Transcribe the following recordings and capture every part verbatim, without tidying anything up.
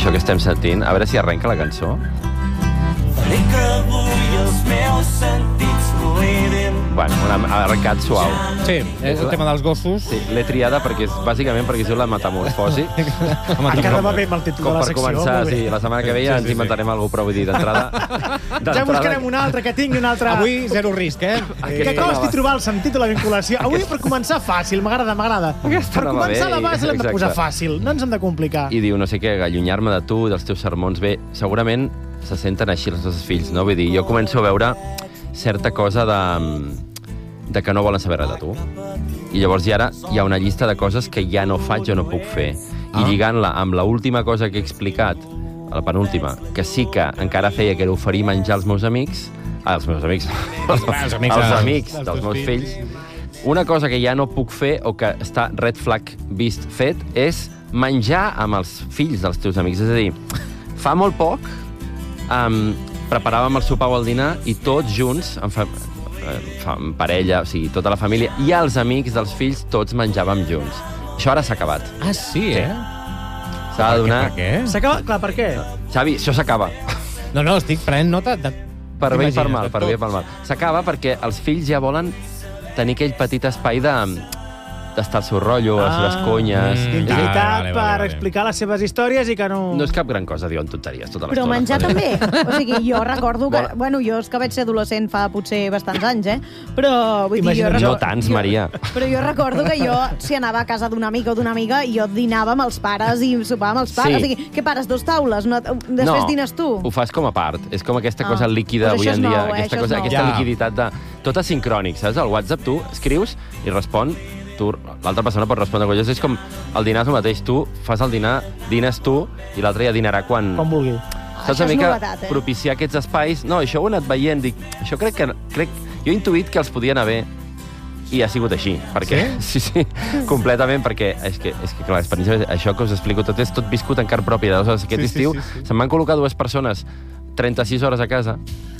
això que estem sentint. A veure si arrenca la cançó. Faré que avui els meus sentits no eren... Bueno, ha arrencat suau. Sí, és el tema dels gossos. Sí, l'he triada perquè és, bàsicament perquè es diu la metamorfosi. Encara va bé amb el títol Com de la per secció. començar, sí, la setmana que ve ja Sí, ens sí, sí. inventarem alguna cosa, però vull dir, d'entrada... Ja buscarem un altre que tingui un altre... Avui, zero risc, eh? Que costi trobar el sentit de la vinculació. Avui per començar fàcil, m'agrada, m'agrada. Per anava començar bé, la base l'hem de exacte. posar fàcil, no ens hem de complicar. I diu, no sé què, allunyar-me de tu, dels teus sermons. Bé, segurament se senten així els nostres fills, no? Vull dir, jo començo a veure certa cosa de, de que no volen saber res de tu. I llavors ja ara hi ha una llista de coses que ja no faig o no puc fer. I Ah. lligant-la amb l'última cosa que he explicat, la penúltima, que sí que encara feia, que era oferir menjar als meus amics, ah, als meus amics, als, als amics, als dels- amics dels dels teus meus fills. fills, una cosa que ja no puc fer o que està red flag vist fet és menjar amb els fills dels teus amics. És a dir, fa molt poc um, preparàvem el sopar o el dinar i tots junts, en, fa, en parella, o sigui, tota la família, i els amics dels fills, tots menjàvem junts. Això ara s'ha acabat. Ah, sí, eh? S'ha de donar... Per què? S'acaba... Clar, per què? Xavi, això s'acaba. No, no, estic prenent nota de... Per bé i per Imagina't, mal, de per bé i tot. per mal. S'acaba perquè els fills ja volen tenir aquell petit espai de d'estar al seu rotllo, les seves Ah, conyes... mm. Intimitat Vale, vale, per vale. explicar les seves històries i que no... No és cap gran cosa, diuen tonteries tota Però l'estona. menjar també. O sigui, jo recordo que... Bona. Bueno, jo és que vaig ser adolescent fa potser bastants anys, eh? Però, vull dir, jo Imagina't. recordo... No tants, Maria. Però jo recordo que jo, si anava a casa d'un amic o d'una amiga, jo dinava amb els pares i sopava amb els pares. Sí. O sigui, què pares, dos taules? No, després no, dines tu? ho fas com a part. És com aquesta Ah. cosa líquida Pues avui això en és dia. nou, eh? Aquesta, Això és cosa, nou. aquesta Ja. liquiditat de... Tot asincrònic, saps? Al WhatsApp tu escrius i respon tu, l'altra persona pot respondre coses. És com el dinar és el mateix. Tu fas el dinar, dines tu, i l'altre ja dinarà quan... Com vulgui. Saps Això una és mica novetat, eh? propiciar aquests espais? No, això ho he anat veient. Dic, això crec que... Crec, jo he intuït que els podien haver i ha sigut així. Perquè, sí? Sí, sí, completament, perquè és que, és que clar, l'experiència, això que us explico tot és tot viscut en carn pròpia. Aleshores, aquest Sí, sí, estiu sí, sí. se'm van col·locar dues persones trenta-sis hores a casa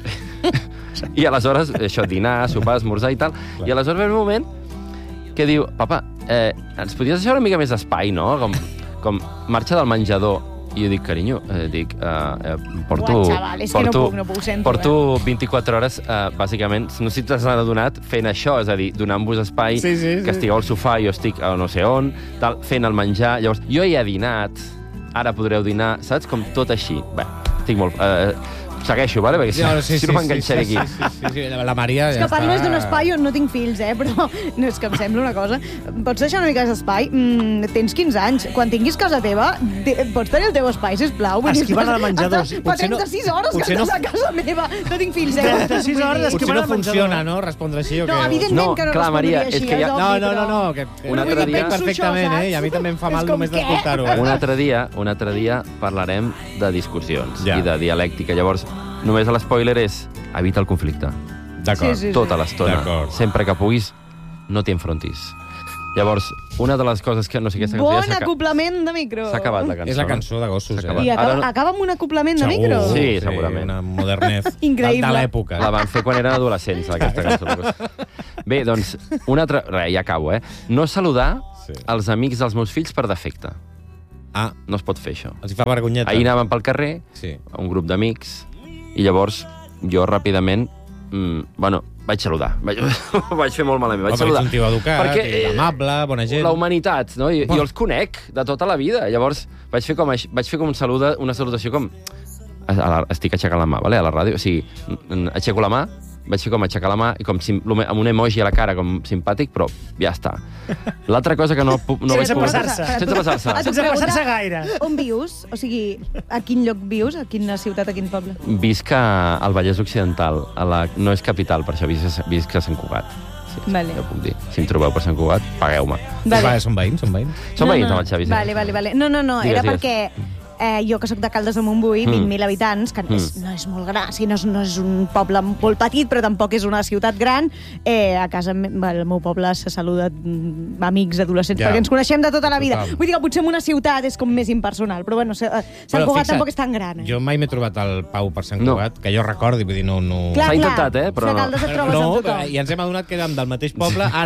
i aleshores, això, dinar, sopar, esmorzar i tal, i aleshores ve un moment que diu, papa, eh, ens podries deixar una mica més d'espai, no? Com, com marxa del menjador. I jo dic, carinyo, eh, dic, eh, eh, porto... Uah, xaval, és que no puc, no puc, ho sento, Porto vint-i-quatre hores, eh, bàsicament, no sé si t'has adonat, fent això, és a dir, donant-vos espai, Sí, sí, sí. que estigueu al sofà, jo estic a no sé on, tal, fent el menjar, llavors, jo ja he dinat, ara podreu dinar, saps? Com tot així. Bé, estic molt... Eh, segueixo, vale? Perquè si, No, sí, si sí, no m'enganxaré sí, aquí. Sí, sí, sí, la Maria És ja que parles està... d'un espai on no tinc fills, eh? Però no és que em sembla una cosa. Pots deixar una mica d'espai? Mm, tens quinze anys. Quan tinguis casa teva, te, pots tenir el teu espai, sisplau. Vull dir, Esquivant estàs- el menjador. estàs- Fa Potser no- trenta-sis hores que potser no- estàs a casa meva. No tinc fills, eh? trenta-sis Vull hores dir- és que Potser van no al menjador. funciona, no?, respondre així o No, què? evidentment No, que no clar, respondria Maria, és així, que ja- obvi, No, no, però- no, no, que... Un altre Vull dir, dia- penso això, perfectament, eh? I a mi saps? també em fa És mal com, només què? d'escoltar-ho. Eh? Un altre dia, un altre dia parlarem de discussions Ja. i de dialèctica. Llavors, només l'espoiler és evita el conflicte. D'acord. Sí, sí. Tota l'estona. D'acord. Sempre que puguis, no t'hi enfrontis. Llavors, una de les coses que... No sé, aquesta cançó Bon ja s'ha aca- acoblament de micro. s'ha acabat la cançó. És la no? cançó de gossos, S'ha eh? acabat. I acaba, Ara no- acaba amb un acoblament de micro. Sí, segurament. Una modernez Increïble. de l'època. La van fer quan eren adolescents, aquesta cançó. Bé, doncs, una altra... Re, ja acabo, eh? No saludar Sí. els amics dels meus fills per defecte. Ah, No es pot fer això. els hi fa vergonyeta. Ahir anàvem pel carrer, Sí. un grup d'amics, i llavors jo ràpidament, mm, bueno, vaig saludar. Vaig, ho vaig fer molt malament. Vaig Home, saludar. ets un tio educat, Perquè, i eh, amable, bona gent. La humanitat, no? I, Bueno. jo els conec de tota la vida. Llavors vaig fer com, aix- vaig fer com un saluda, una salutació com... A la, estic aixecant la mà, vale? A la ràdio. O sigui, mm, aixeco la mà, vaig fer com aixecar la mà, i com sim, amb un emoji a la cara, com simpàtic, però ja està. L'altra cosa que no puc... No Sense vaig poder- passar-se. Sense passar-se. Et Sense pregunta passar-se gaire. On vius? O sigui, a quin lloc vius? A quina ciutat, a quin poble? Visc a- al Vallès Occidental. A la, no és capital, per això visc, a- visc a Sant Cugat. Sí, Vale. ja ho puc dir. Si em trobeu per Sant Cugat, pagueu-me. Va, són veïns, són veïns. Som veïns amb el Xavi. sí. Vale, vale, vale. No, no, no, Digues, era digues. perquè eh, jo que sóc de Caldes de Montbui, Mm. vint mil habitants, que és, no és molt gran, sí, no, és, no és un poble molt petit, però tampoc és una ciutat gran. Eh, a casa, me- al meu poble se saluda mm, amics, adolescents, Ja. perquè ens coneixem de tota la vida. Total. Vull dir que potser en una ciutat és com més impersonal, però bueno, se- eh, Sant Però Cugat fixa't, tampoc és tan gran. Eh? Jo mai m'he trobat el Pau per Sant No. Cugat, que jo recordi, vull dir, no... no... Clar, S'ha clar, intentat, eh, però a no. Caldes et trobes no, amb tothom. i ens hem adonat que érem del mateix poble. Ara,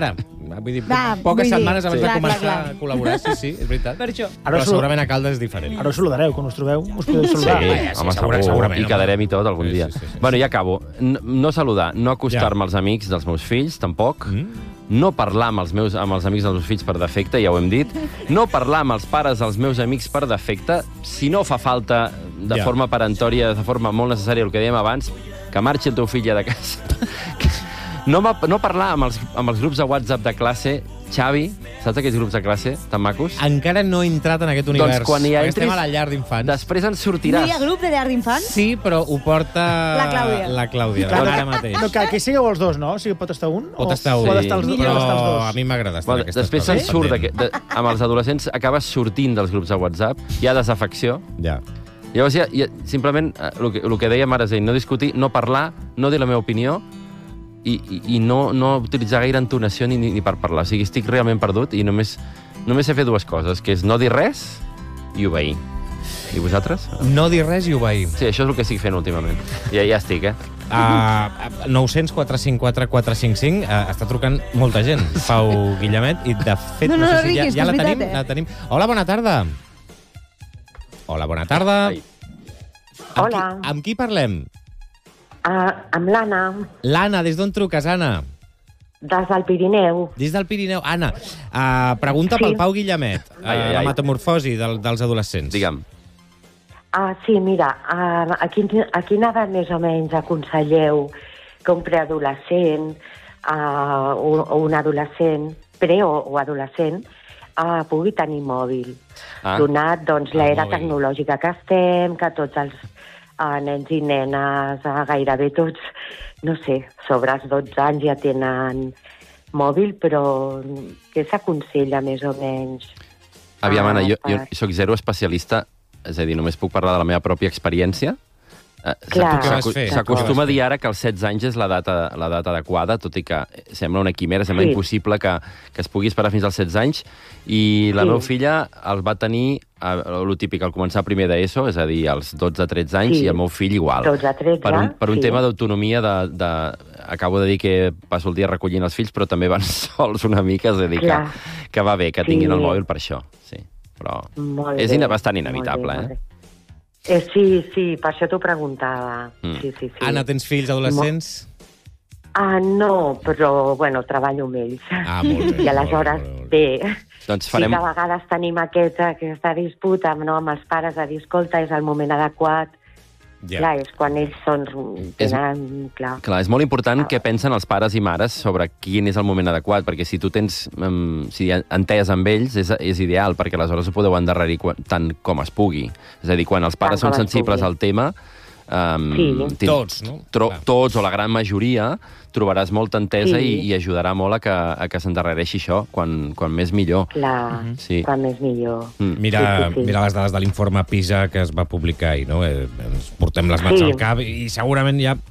Vull dir, Va, poques vull dir, setmanes abans sí. de Clar, començar clar, clar. a col·laborar, sí, sí, és veritat. Per això. Però Ara segurament a Caldes és diferent. Ara us saludareu, quan us trobeu. Us podeu Sí, saludar. home, segur, segurament, i home. quedarem i tot algun Sí, dia. sí, sí, sí. Bueno, ja acabo. No, no saludar, no acostar-me als amics dels meus fills, tampoc. No parlar amb els, meus, amb els amics dels meus fills per defecte, ja ho hem dit. No parlar amb els pares dels meus amics per defecte. Si no fa falta, de Ja. forma peremptòria, de forma molt necessària, el que dèiem abans, que marxi el teu fill ja de casa. No, ma- no parlar amb els, amb els grups de WhatsApp de classe. Xavi, saps aquells grups de classe tan macos? Encara no he entrat en aquest univers. Doncs quan hi perquè entris, estem a la llar d'infants. Després en No sortiràs. hi ha grup de llar d'infants? Sí, però ho porta... La Clàudia. La Clàudia, Clar, ara mateix. No, que aquí sigueu els dos, no? O sigui, pot estar un? Pot o estar un. Pot estar els, Sí. dos, pot estar els Però dos. a mi m'agrada estar Bueno, en aquestes després coses. se'n surt, pendent. de, amb els adolescents acabes sortint dels grups de WhatsApp, hi ha desafecció. Ja. Llavors, ja, ja, simplement, eh, el que, el que dèiem ara és dir, no discutir, no parlar, no dir la meva opinió i, i, i no, no utilitzar gaire entonació ni, ni, ni per parlar. O sigui, estic realment perdut i només, només sé fer dues coses, que és no dir res i obeir. I vosaltres? No dir res i obeir. Sí, això és el que estic fent últimament. Ja, ja estic, eh? Uh, nou zero zero quatre cinc quatre quatre cinc cinc uh, està trucant molta gent, Pau Guillemet, i de fet No, no, no, sé no si riguis, ja, ja que la, és tenim, veritat, eh? la tenim. Hola, bona tarda. Hola, bona tarda. Ai. Amb Hola. Qui, amb qui parlem? Uh, amb l'Anna, L'Anna, des d'on truques, Anna? des del Pirineu. Des del Pirineu. Anna, uh, pregunta Sí. pel Pau Guillemet, uh, Ai, ai, ai. la metamorfosi del, dels adolescents. Digue'm. Uh, sí, mira, uh, a, quin, a quina edat més o menys aconselleu que un preadolescent uh, o, o un adolescent, pre o, o adolescent, uh, pugui tenir mòbil? Ah. Donat, doncs, El l'era mòbil. tecnològica que estem, que tots els uh, nens i nenes, uh, gairebé tots, no sé, sobre els dotze anys ja tenen mòbil, però què s'aconsella més o menys? Aviam, Ah, Anna, jo, jo per- soc zero especialista, és a dir, només puc parlar de la meva pròpia experiència. Eh, Clar, s'acu- Què vas fer? S'acostuma a Què vas dir ara que els setze anys és la data, la data adequada, tot i que sembla una quimera, sembla Sí. impossible que, que es pugui esperar fins als setze anys. I la Sí. meva filla el va tenir, eh, el típic, al començar primer d'ESO, és a dir, als dotze tretze anys, Sí. i el meu fill igual. dotze tretze, Per un, per un sí. tema d'autonomia, de, de, acabo de dir que passo el dia recollint els fills, però també van sols una mica, és a dir, que, Clar. que va bé que Sí. tinguin el mòbil per això. Sí. Però Molt és bé, ina- bastant molt inevitable, bé, molt eh? bé. Eh, sí, sí, per això t'ho preguntava. Mm. Sí, sí, sí. Anna, tens fills adolescents? Ah, no, però, bueno, treballo amb ells. Ah, molt bé. I aleshores, molt bé, molt bé. Doncs farem... Sí que a vegades tenim aquest, aquesta disputa no, amb els pares de dir, escolta, és el moment adequat. Ja. Clar, és quan ells són... És- Tenen, clar. Clar, és molt important Ah. què pensen els pares i mares sobre quin és el moment adequat, perquè si tu tens um, si hi ha entès amb ells, és, és ideal, perquè aleshores ho podeu endarrerir quan, tant com es pugui. És a dir, quan els pares Tant són com es sensibles pugui. al tema... Um, Sí. tin- Tots, no? Tro, Clar. tots o la gran majoria trobaràs molta entesa Sí. i, i ajudarà molt a que, a que s'endarrereixi això, quan, quan més millor. Clar, Sí. quan més millor. Mm. Mira, Sí, sí, sí. mira les dades de l'informe PISA que es va publicar ahir, no? Eh, ens portem les mans Sí. al cap i segurament hi ha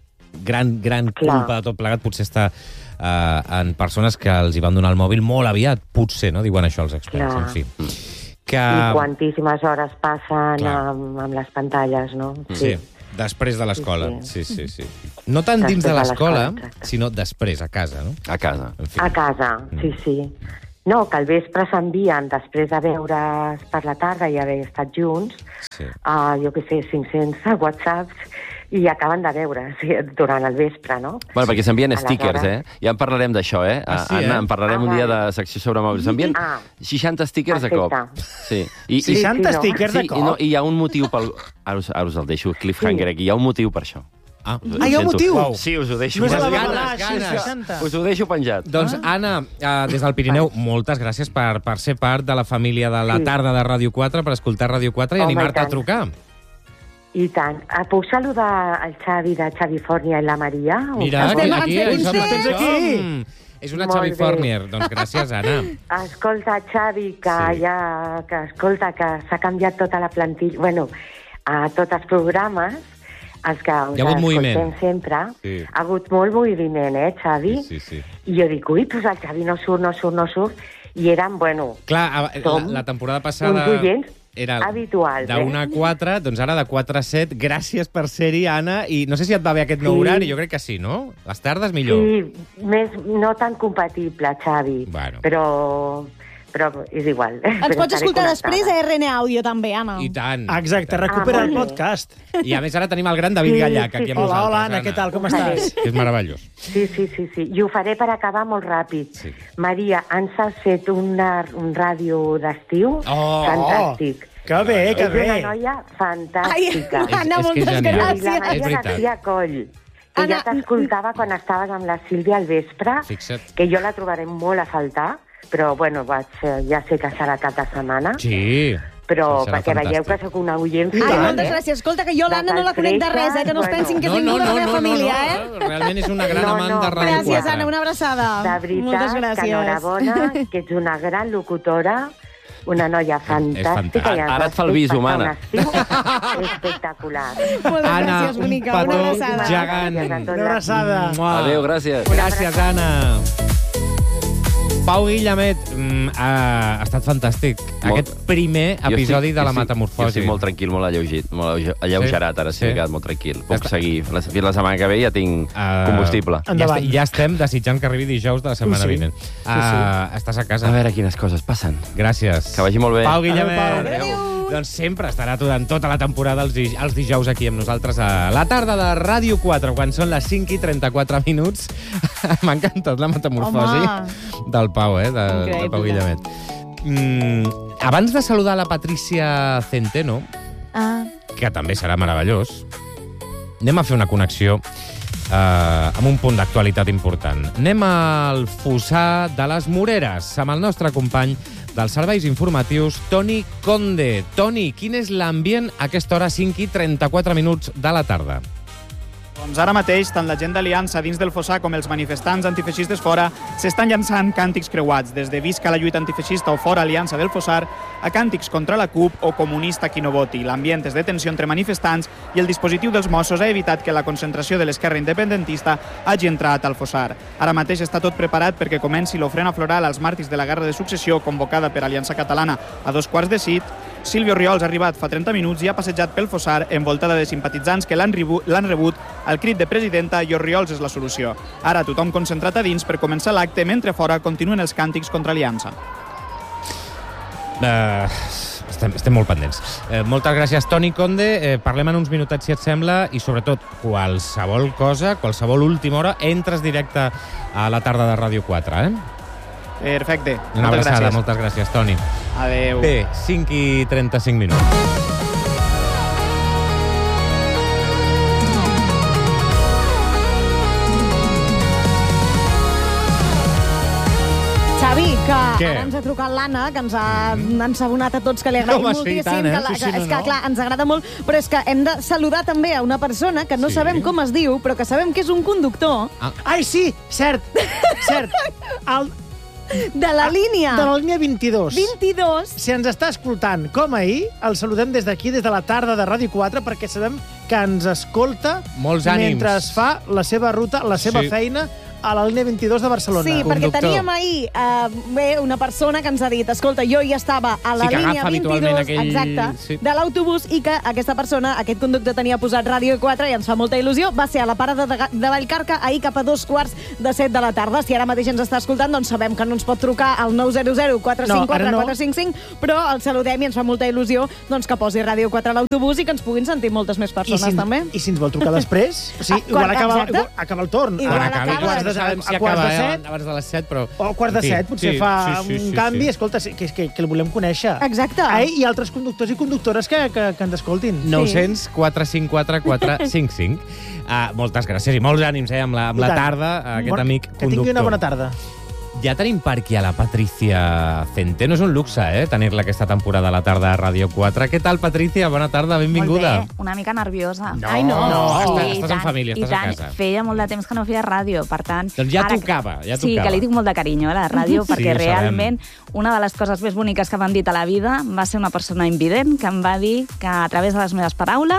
gran, gran Clar. culpa de tot plegat. Potser està eh, en persones que els hi van donar el mòbil molt aviat. Potser, no? Diuen això els experts, Clar. en fi. Que... I quantíssimes hores passen Clar. amb, amb les pantalles, no? Sí, després de l'escola. Sí, Sí, sí, sí. No tant dins de Després de l'escola, l'escola, exacte. sinó després, a casa, no? A casa. En fi. A casa, sí, sí. No, que al vespre s'envien després de veure's per la tarda i haver estat junts, Sí. a, jo què sé, cinc-cents whatsapps, i acaben de veure sí, durant el vespre, no? Bueno, perquè s'envien Aleshores- stickers, eh? Ja en parlarem d'això, eh? Ah, sí, Anna, eh? en parlarem Ah, un dia vale. de secció sobre mòbils. S'envien Ah. seixanta stickers de cop. Perfecte. Sí. I, Sí, i, seixanta sí, no? stickers sí, de i, cop. no, i hi ha un motiu pel... Ara us, ara us el deixo, cliffhanger Sí. aquí. Hi ha un motiu per això. Ah, Ho Ah, hi ha un sento. motiu? Uau. Sí, us ho deixo. No és a la Us- ganes, vegada, ganes. seixanta. Us ho deixo penjat. Doncs, Anna, eh, des del Pirineu, moltes gràcies per, per ser part de la família de la Sí. tarda de Ràdio quatre, per escoltar Ràdio quatre i Home, animar-te i a tant. trucar. I tant. Ah, puc saludar el Xavi de Xavi Fornia i la Maria? O Mira, què? aquí, Estem aquí, en aquí, som, estem aquí aquí. som. És una Molt Xavi bé. Fornier. Doncs gràcies, Anna. Escolta, Xavi, que Sí. ja... Que, escolta, que s'ha canviat tota la plantilla... Bueno, a tots els programes, els que us Hi ha hagut escoltem moviment. sempre, Sí. ha hagut molt moviment, eh, Xavi? Sí, sí, sí. I jo dic, ui, doncs el Xavi no surt, no surt, no surt. I eren, bueno, Clar, a- la, Som la temporada uns passada... oients. era habituals. de una a quatre, doncs ara de quatre a set. Gràcies per ser-hi, Anna. I no sé si et va bé aquest nou Sí. horari, jo crec que sí, no? Les tardes millor. Sí, més, no tan compatible, Xavi, Bueno. però, però és igual. Ens pots escoltar després a R N Àudio, també, Anna. I tant. Exacte, I tant. recupera Ah, el molt bé. podcast. I a més ara tenim el gran David Sí, Gallac sí, aquí sí. amb Hola, nosaltres. hola, Anna, què tal, com estàs? Que és meravellós. Sí, sí, sí, sí. I ho faré per acabar molt ràpid. Sí. Maria, ens has fet una, un ràdio d'estiu Oh, fantàstic. Que bé, que és una bé. noia Ai, fantàstica. És- Anna, és que és moltes genial. I la gràcies. És Maria veritat. García Coll, que Anna, ja t'escoltava quan estaves amb la Sílvia al vespre, Fixa't. que jo la trobaré molt a faltar, però bueno, vaig, eh, ja sé que serà cada setmana, Sí. però Serà perquè veieu fantàstic. que sóc una oient I Ai, tant, moltes eh? gràcies. Escolta, que jo l'Anna no la conec de res, eh? Que no es Bueno. pensin que és No, ningú no, de la no, meva no, família, no, eh? no. Realment és una gran No, amant no. de Ràdio Gràcies, quatre. Anna, una abraçada. De Moltes veritat, gràcies. que enhorabona, que ets una gran locutora, una noia fantàstica. fantàstic. I ens Ara et fa el has bis, fet humana. passar un estiu espectacular. Moltes Anna, gràcies, un bonica. Una petó abraçada. gegant. Gràcies a tots. Una abraçada. Mua. Adéu, gràcies. Gràcies, Anna. Pau Guillamet, mm, ha, ha estat fantàstic. Molt. Aquest primer Jo episodi estic- de la jo estic- metamorfosi. Jo estic molt tranquil, molt alleugit, molt alleuge- alleugerat, ara sí, Sí. he quedat molt tranquil. Puc Està- seguir. La, fins la setmana que ve ja tinc Uh, combustible. Ja, Endavant. est ja estem desitjant que arribi dijous de la setmana sí. vinent. Uh, estàs a casa. A veure quines coses passen. Gràcies. Que vagi molt bé. Pau Guillamet. Adéu, Pau. Doncs sempre estarà durant tota la temporada els, dij els dijous aquí amb nosaltres a la tarda de Ràdio quatre, quan són les cinc i trenta-quatre minuts. M'ha encantat la metamorfosi Home. del Pau, eh? De, del Pau Increïble. Guillamet. Mm, abans de saludar la Patricia Centeno, Ah, que també serà meravellós, anem a fer una connexió eh, amb un punt d'actualitat important. Anem al Fossar de les Moreres, amb el nostre company dels serveis informatius, Toni Conde. Toni, quin és l'ambient a aquesta hora, cinc i trenta-quatre minuts de la tarda? Doncs ara mateix, tant la gent d'Aliança dins del Fossar com els manifestants antifeixistes fora s'estan llançant càntics creuats, des de Visca la lluita antifeixista o fora Aliança del Fossar a càntics contra la CUP o comunista qui no voti. L'ambient és de tensió entre manifestants i el dispositiu dels Mossos ha evitat que la concentració de l'esquerra independentista hagi entrat al Fossar. Ara mateix està tot preparat perquè comenci l'ofrena floral als màrtirs de la Guerra de Successió convocada per Aliança Catalana a dos quarts de sis. Sílvia Oriols ha arribat fa trenta minuts i ha passejat pel Fossar envoltada de simpatitzants que l'han rebut al crit de presidenta i Oriols és la solució. Ara tothom concentrat a dins per començar l'acte, mentre fora continuen els càntics contra Aliança. Uh, estem, estem molt pendents. Uh, moltes gràcies, Toni Conde. Uh, parlem en uns minutets, si et sembla, i sobretot, qualsevol cosa, qualsevol última hora, entres directe a la tarda de Ràdio quatre, eh? Perfecte. Una Moltes abraçada, gràcies. moltes gràcies, Toni. Adéu. Bé, cinc i trenta-cinc minuts. Xavi, que Què? ara ens ha trucat l'Anna, que ens ha ensabonat a tots, que li agraïm No vas fer moltíssim. tant, eh? Que, la, Sí, sí, que, no, és que, no. clar, ens agrada molt, però és que hem de saludar també a una persona que no Sí. sabem com es diu, però que sabem que és un conductor Ai, sí, cert, cert. El, de la línia de la línia vint-i-dos. vint-i-dos. Si ens està escoltant com ahir, el saludem des d'aquí, des de la tarda de Ràdio quatre, perquè sabem que ens escolta Molts ànims. mentre es fa la seva ruta, la seva Sí. feina a la línia vint-i-dos de Barcelona. Sí, perquè Conductor. teníem ahir eh, bé, una persona que ens ha dit, escolta, jo ja estava a la Sí, que línia agafa habitualment vint-i-dos, aquell- exacte, sí. de l'autobús, i que aquesta persona, aquest conductor, tenia posat Ràdio quatre i ens fa molta il·lusió. Va ser a la parada de, Ga- de Vallcarca ahir cap a dos quarts de set de la tarda. Si ara mateix ens està escoltant, doncs sabem que no ens pot trucar al nou zero zero quatre cinc quatre quatre cinc cinc, però el saludem i ens fa molta il·lusió doncs, que posi Ràdio quatre a l'autobús i que ens puguin sentir moltes més I persones, si, també. I si ens vol trucar després? O sigui, Ah, igual quan- acaba, exacte. igual acaba el torn. Igual A- acaba. a quarts de, No sabem si a quarts acaba, de eh, set, abans de les set, però... o a quarts de En fi, set, potser sí, fa sí, sí, un sí, canvi. sí. Escolta, sí, que, és que, que el volem conèixer. Exacte. A ell i altres conductors i conductores que, que, que ens escoltin. nou zero zero quatre cinc quatre quatre cinc cinc. Uh, moltes gràcies i molts ànims eh, amb la, amb I la tant. tarda, a aquest Bona- amic Que conductor. tingui una bona tarda. Ja tenim per aquí a la Patricia Centeno. És un luxe, eh, tenir-la aquesta temporada a la tarda a Ràdio quatre. Què tal, Patricia? Bona tarda, benvinguda. Molt bé, una mica nerviosa. No, Ai, no. no, Sí, estàs, i estàs en tant, família, i estàs a tant. casa. Feia molt de temps que no feia ràdio, per tant... Doncs ja ara- tocava, ja Sí, tocava. que li dic molt de carinyo a la ràdio, Sí, perquè ho sabem. realment una de les coses més boniques que m'han dit a la vida va ser una persona invident que em va dir que a través de les meves paraules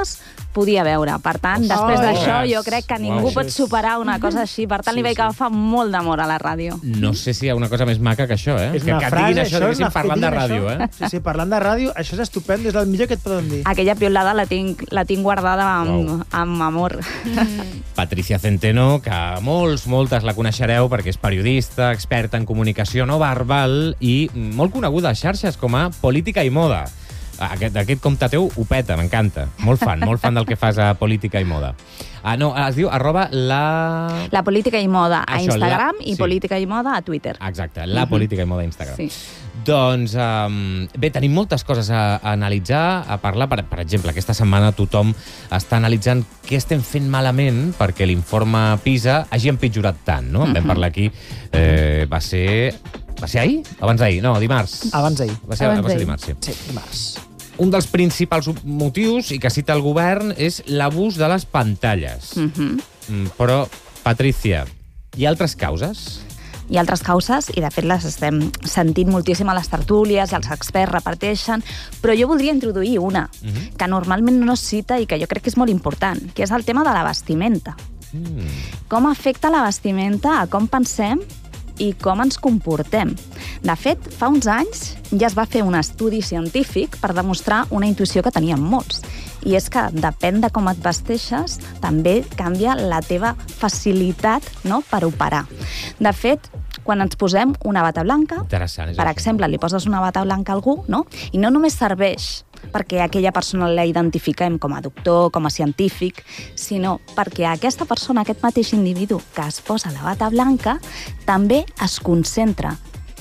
podia veure. Per tant, Ostres. després d'això, jo crec que ningú Uau. pot superar una cosa així. Per tant, Sí, li vaig sí. agafar molt d'amor a la ràdio. No sé si hi ha una cosa més maca que això, eh? És que, una que et frase, diguin això, això és diguéssim, una- parlant de diguin ràdio, això. eh? Sí, sí, parlant de ràdio, això és estupend, és el millor que et poden dir. Aquella piulada la tinc, la tinc guardada amb, Uau. amb amor. Patricia Centeno, que molts, moltes la coneixereu perquè és periodista, experta en comunicació no verbal i molt coneguda a xarxes com a Política i Moda. Aquest, aquest compte teu ho peta, m'encanta. Molt fan, molt fan del que fas a Política i Moda. Ah, no, es diu arroba la... La política i moda a Això, Instagram la- i sí. política i moda a Twitter. Exacte, la Política i Moda a Instagram. Sí. Doncs, um, bé, tenim moltes coses a, a analitzar, a parlar. Per, per exemple, aquesta setmana tothom està analitzant què estem fent malament perquè l'informe PISA hagi empitjorat tant, no? En vam parlar aquí, eh, va ser... Va ser ahir? Abans d'ahir? No, dimarts. Abans d'ahir. Va ser, Abans va ser d'ahir. dimarts, sí. Sí, dimarts. Un dels principals motius, i que cita el govern, és l'abús de les pantalles. Mhm. Mm, però, Patricia, hi ha altres causes? Hi ha altres causes, i de fet les estem sentint moltíssim a les tertúlies, i els experts reparteixen, però jo voldria introduir una, Mhm. que normalment no es cita i que jo crec que és molt important, que és el tema de la vestimenta. Mm. Com afecta la vestimenta a com pensem i com ens comportem. De fet, fa uns anys ja es va fer un estudi científic per demostrar una intuïció que teníem molts. I és que depèn de com et vesteixes, també canvia la teva facilitat, no?, per operar. De fet, quan ens posem una bata blanca, Interessant, és per això. exemple, li poses una bata blanca a algú, no?, i no només serveix perquè aquella persona la identifiquem com a doctor, com a científic, sinó perquè aquesta persona, aquest mateix individu que es posa la bata blanca, també es concentra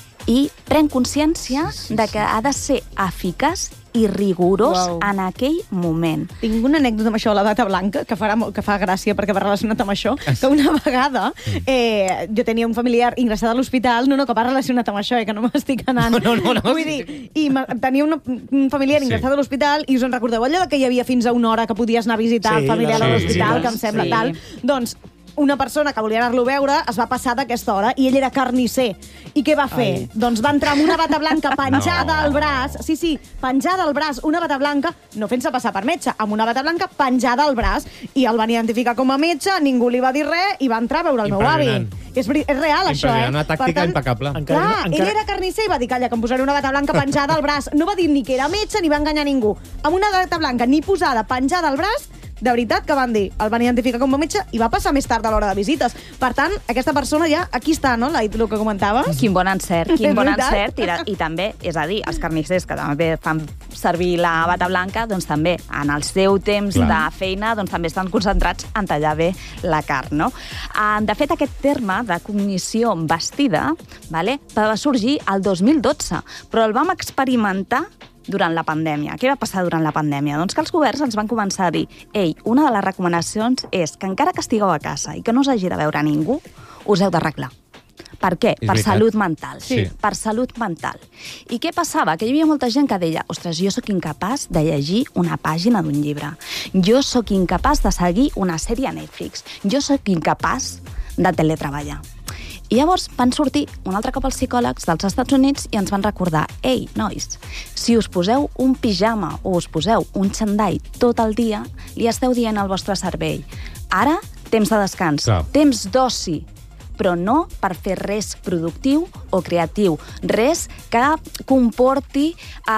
i pren consciència Sí, sí, de que ha de ser eficaç i rigorós Uau. en aquell moment. Tinc una anècdota amb això de la bata blanca, que, farà, molt- que fa gràcia perquè va relacionat amb això, que una vegada eh, jo tenia un familiar ingressat a l'hospital, no, no, que va relacionat amb això, eh, que no m'estic anant. No, no, no, no, Vull sí. dir, i ma- tenia una, un familiar Sí. ingressat a l'hospital i us en recordeu allò de que hi havia fins a una hora que podies anar a visitar Sí, el familiar la- a sí, l'hospital, sí, que em sembla sí. tal. Doncs una persona que volia anar-lo a veure es va passar d'aquesta hora i ell era carnisser. I què va fer? Ai. Doncs va entrar amb una bata blanca penjada No. al braç, sí, sí, penjada al braç, una bata blanca, no fent-se passar per metge, amb una bata blanca penjada al braç, i el van identificar com a metge, ningú li va dir res, i va entrar a veure el meu avi. Impressionant. És, veri- és real, això, eh? Impressionant, una tàctica Per tant, impecable. Encara- Clar, encara- ell era carnisser i va dir, calla, que em posaré una bata blanca penjada al braç. No va dir ni que era metge ni va enganyar ningú. Amb una bata blanca ni posada penjada al braç, de veritat que van dir, el van identificar com a metge i va passar més tard a l'hora de visites. Per tant, aquesta persona ja, aquí està, no?, la, el que comentaves. Quin bon encert, És quin bon veritat. encert. I, de, I també, és a dir, els carnissers que també fan servir la bata blanca, doncs també en el seu temps Clar. de feina doncs també estan concentrats en tallar bé la carn, no? Ah, De fet, aquest terme de cognició vestida, vale, va sorgir el dos mil dotze, però el vam experimentar durant la pandèmia. Què va passar durant la pandèmia? Doncs que els governs ens van començar a dir ei, una de les recomanacions és que encara que estigueu a casa i que no us hagi de veure ningú, us heu d'arreglar. Per què? És Per veritat. salut mental. Sí. Per salut mental. I què passava? Que hi havia molta gent que deia ostres, jo sóc incapaç de llegir una pàgina d'un llibre. Jo sóc incapaç de seguir una sèrie a Netflix. Jo sóc incapaç de teletreballar. I llavors van sortir un altre cop els psicòlegs dels Estats Units i ens van recordar ei, nois, si us poseu un pijama o us poseu un xandall tot el dia, li esteu dient al vostre cervell ara, temps de descans, Clar. temps d'oci, però no per fer res productiu o creatiu, res que comporti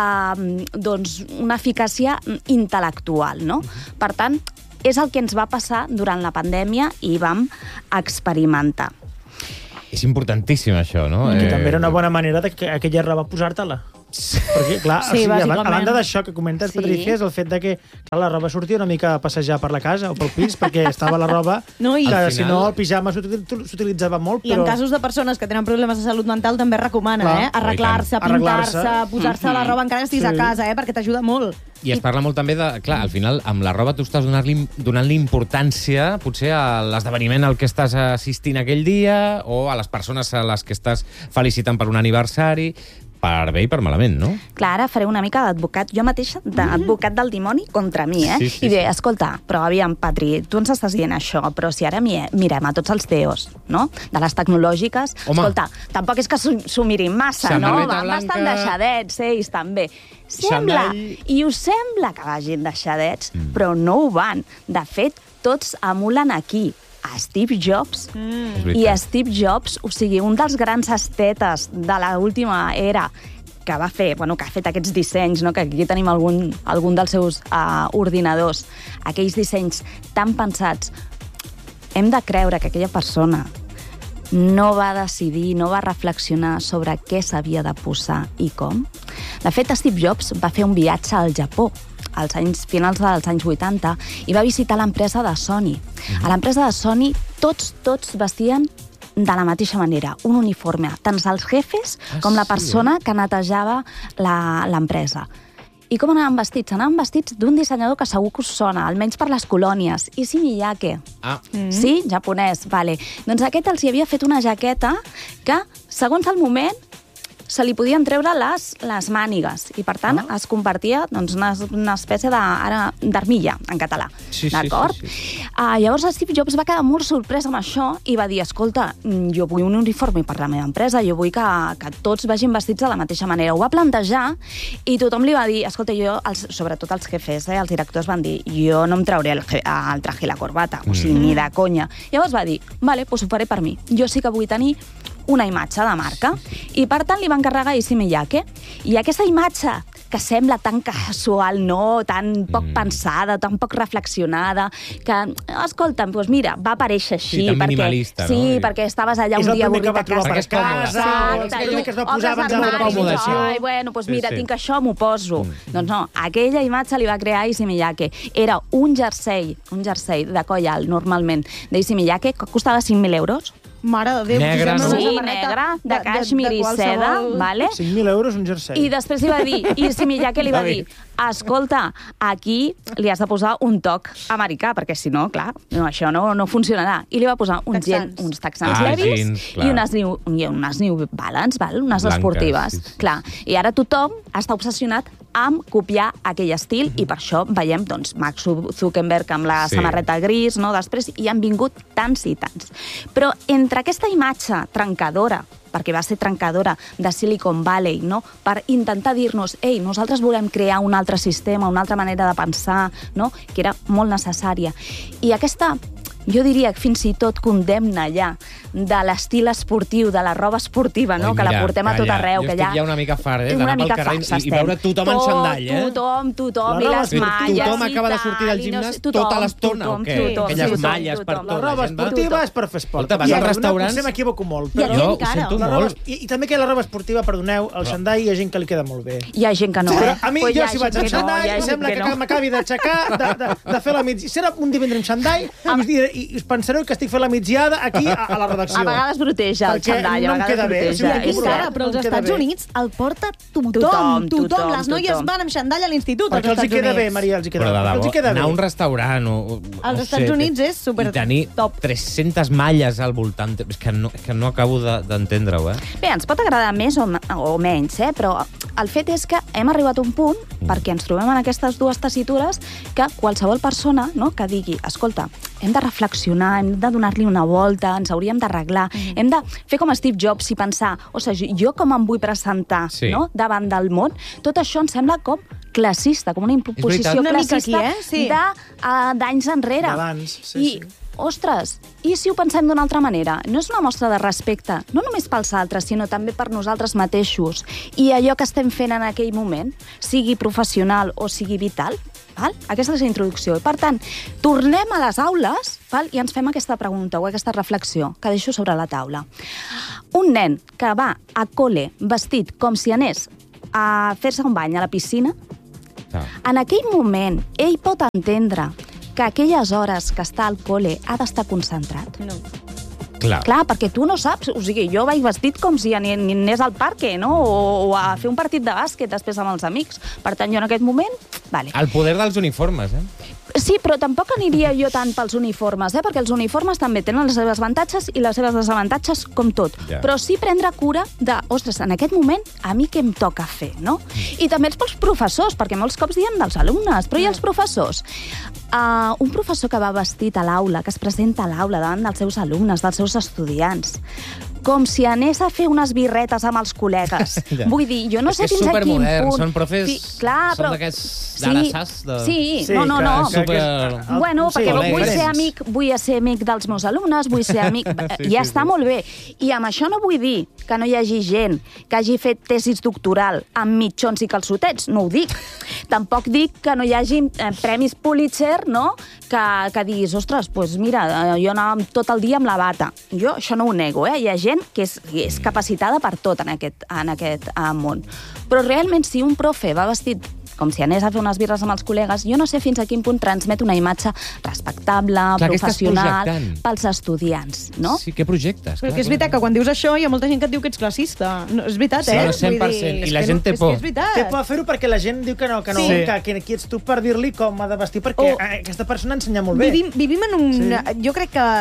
eh, doncs, una eficàcia intel·lectual, no? Per tant, és el que ens va passar durant la pandèmia i vam experimentar. És importantíssim, això, no? Que Eh, també era una bona manera de que aquella roba posar-te-la. Perquè, clar, Sí, o sigui, a, ba- a bàsicament. banda d'això que comentes, Sí. Patricia, és el fet de que clar, la roba sortia una mica a passejar per la casa o pel pis, perquè estava la roba No, i- que, Al si final- no, el pijama s'util- s'utilitzava molt, I però... en casos de persones que tenen problemes de salut mental també es recomana, Clar. eh? Arreglar-se, Oh, i tant. pintar-se, Arreglar-se. posar-se la roba encara que estiguis Sí. a casa, eh? Perquè t'ajuda molt. I es parla molt també de... Clar, al final, amb la roba tu estàs donant-li donant-li importància potser a l'esdeveniment al que estàs assistint aquell dia o a les persones a les que estàs felicitant per un aniversari. per bé i per malament, no? Clar, ara faré una mica d'advocat, jo mateixa, d'advocat del dimoni contra mi, eh? Sí, sí, I diré, sí. escolta, però aviam, Patri, tu ens estàs dient això, però si ara mi- mirem a tots els C E Os, no?, de les tecnològiques, Home. escolta, tampoc és que s'ho s'ho mirin massa, no? Samarreta Van blanca. bastant deixadets, ells també. Sembla, Chanel. i us sembla que vagin deixadets, mm. però no ho van. De fet, tots emulen aquí a Steve Jobs. És I a veritat. Steve Jobs, o sigui, un dels grans estetes de l'última era que va fer, bueno, que ha fet aquests dissenys, no? Que aquí tenim algun, algun dels seus uh, ordinadors, aquells dissenys tan pensats. Hem de creure que aquella persona no va decidir, no va reflexionar sobre què s'havia de posar i com. De fet, Steve Jobs va fer un viatge al Japó als anys, finals dels anys vuitanta i va visitar l'empresa de Sony. A l'empresa de Sony tots, tots vestien de la mateixa manera, un uniforme, tant els jefes Ah, com la sí, persona que netejava la- l'empresa. I com anaven vestits? Anaven vestits d'un dissenyador que segur que us sona, almenys per les colònies, Issey Miyake. Ah, Mm. Sí? Japonès, vale. Doncs aquest els hi havia fet una jaqueta que, segons el moment, se li podien treure les, les mànigues i, per tant, ah. es convertia doncs, una, una espècie de- ara, d'armilla, en català. Sí, sí, D'acord? sí, sí. Uh, llavors, Steve Jobs va quedar molt sorprès amb això i va dir, escolta, mm, jo vull un uniforme per la meva empresa, jo vull que, que tots vagin vestits de la mateixa manera. Ho va plantejar i tothom li va dir, escolta, jo, els, sobretot els jefes, eh, els directors van dir, jo no em trauré el, je- el traje i la corbata, o sigui, ni de conya. Llavors va dir, vale, doncs ho faré per mi. Jo sí que vull tenir una imatge de marca. I, per tant, li va encarregar a Issey Miyake. I aquesta imatge que sembla tan casual, no? Tan poc mm. pensada, tan poc reflexionada, que, escolta'm, doncs mira, va aparèixer així. Sí, tan perquè, minimalista, no? Sí, I- perquè estaves allà És un el dia primer que avorrit va a trobar casa. per casa, Exacte, Exacte. és el primer que es va Obres posar abans de armaris, còmode, i, sí. ai, bueno, doncs Sí, mira, sí. tinc això, m'ho poso. Doncs no, aquella imatge li va crear Issey Miyake. Era un jersei, un jersei de coll alt, normalment, d'Issey Miyake, que costava cinc mil euros. Mare de Déu. Negre, posem no? una Sí, samarreta negre, de cashmere i seda, vale? cinc mil euros un jersei. I després li va dir, i Issey Miyake li va dir, escolta, aquí li has de posar un toc americà, perquè si no, clar, no, això no, no funcionarà. I li va posar uns, gen, Texans. uns texans Ah, levis jeans, clar. i unes New, i unes New Balance, val? Unes Blanques, esportives. sí, sí. Clar. I ara tothom està obsessionat amb copiar aquell estil i per això veiem doncs, Mark Zuckerberg amb la Sí. samarreta gris, no? Després hi han vingut tants i tants. Però entre aquesta imatge trencadora, perquè va ser trencadora, de Silicon Valley, no? Per intentar dir-nos, ei, nosaltres volem crear un altre sistema, una altra manera de pensar, no? Que era molt necessària. I aquesta, jo diria que fins i tot condemna ja de l'estil esportiu, de la roba esportiva, no? Oi, Que la mira, portem a tot calla, arreu. jo que estic ja... ja una mica fart, eh, Una d'anar pel mica carrer farts i- i estem. veure tothom en Tot, xandall, eh? Tothom, tothom, La i roba les esportiva. malles Tothom i acaba de tal, sortir del i gimnàs no sé, tota tothom, l'estona, tothom, o què? tothom, Aquelles tothom, malles per tothom. La tot. roba gent va- esportiva és per fer esport. Escolta, vas I als perdoneu, restaurants- Potser m'equivoco molt. I Però aquí Jo ho encara. sento la roba, molt. i, I també que la roba esportiva, perdoneu, el xandall hi ha gent que li queda molt bé. Hi ha gent que no, Però eh? a mi, Pues hi jo, ha si gent vaig amb que no, xandall, hi ha em gent sembla que, que que no. m'acabi d'aixecar, de, de, de fer la migdiada. Serà un divendres amb xandall i, i us pensareu que estic fent la migdiada aquí a, a la redacció. A vegades broteja el Perquè xandall, no a em vegades queda bé. broteja. Sí, I aquí és encara, cert. però als em queda Estats bé. Units el porta tothom. Tothom, Tothom. tothom, Les noies tothom. van amb xandall a l'institut als Perquè els hi Estats queda bé, Units. Maria, els hi queda Però bé. de Els hi debò, queda anar a bé. un restaurant o... o Als no Estats sé, Units és super i tenir top. tres-centes malles al voltant, és que no, és que no acabo de- d'entendre-ho, eh? Bé, ens pot agradar més o, o menys, eh? Però el fet és que hem arribat a un punt, perquè ens trobem en aquestes dues tessitures, que qualsevol persona, no?, que digui, escolta, hem de reflexionar, hem de donar-li una volta, ens hauríem d'arreglar, mm. hem de fer com Steve Jobs i pensar, o sigui, jo com em vull presentar, Sí. no?, davant del món, tot això em sembla com classista, com una imposició Una mica classista aquí, eh? Sí. de, uh, d'anys enrere. D'abans, sí, I, sí. ostres, i si ho pensem d'una altra manera? No és una mostra de respecte, no només pels altres, sinó també per nosaltres mateixos. I allò que estem fent en aquell moment, sigui professional o sigui vital, val? Aquesta és la introducció. I, per tant, tornem a les aules, val? I ens fem aquesta pregunta o aquesta reflexió que deixo sobre la taula. Un nen que va a col·le vestit com si anés a fer-se un bany a la piscina, Ah. en aquell moment ell pot entendre que aquelles hores que està al col·le ha d'estar concentrat. No. Clar. Clar, perquè tu no saps, o sigui, jo vaig vestit com si ani- anés al parque, no?, o, o a fer un partit de bàsquet després amb els amics. Per tant, jo en aquest moment, vale. El poder dels uniformes, eh? Sí, però tampoc aniria jo tant pels uniformes, eh? perquè els uniformes també tenen les seves avantatges i les seves desavantatges, com tot. Ja. Però sí prendre cura de, ostres, en aquest moment, a mi què em toca fer, no? I també els pels professors, perquè molts cops diem dels alumnes, però i els professors? Uh, un professor que va vestit a l'aula, que es presenta a l'aula davant dels seus alumnes, dels seus estudiants, com si anés a fer unes birretes amb els col·legues. Ja. Vull dir, jo no És sé que és fins a quin supermodern, punt... són profes- Sí, clar, són però... d'aquests d'arassars de- Sí, Sí, no, no, que- no. que- que- Super- que- Bueno, sí, perquè vull col·legues. ser amic, vull ser amic dels meus alumnes, vull ser amic... Sí, ja sí, està sí. molt bé. I amb això no vull dir que no hi hagi gent que hagi fet tesis doctoral amb mitjons i calçotets, no ho dic. Tampoc dic que no hi hagi eh, premis Pulitzer, no?, que, que diguis, ostres, pues mira, eh, jo anava tot el dia amb la bata. Jo això no ho nego, eh? Hi ha gent que és, que és capacitada per tot en aquest, en aquest eh, món. Però realment, si un profe va vestit com si anés a fer unes birres amb els col·legues, jo no sé fins a quin punt transmet una imatge respectable, Clar, què estàs professional, projectant? pels estudiants, no? Sí, què projectes? Però que és veritat que quan dius això hi ha molta gent que et diu que ets classista. No, és veritat, Sí, eh? no, cent per cent. Vull dir, I la és que gent no- té por. És que és veritat. Té por a fer-ho perquè la gent diu que no, que no, Sí. que, que qui ets tu per dir-li com ha de vestir, perquè O- aquesta persona ensenya molt bé. Vivim, vivim en un... Sí. Jo crec que